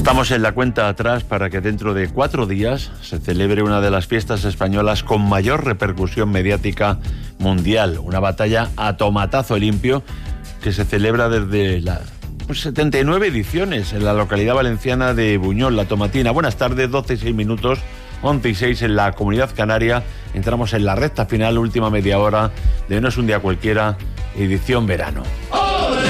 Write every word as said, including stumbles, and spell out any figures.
Estamos en la cuenta atrás para que dentro de cuatro días se celebre una de las fiestas españolas con mayor repercusión mediática mundial. Una batalla a tomatazo limpio que se celebra desde las pues, setenta y nueve ediciones en la localidad valenciana de Buñol, La Tomatina. Buenas tardes, doce y seis minutos, once y seis en la Comunidad Canaria. Entramos en la recta final, última media hora de No es un día cualquiera, edición verano.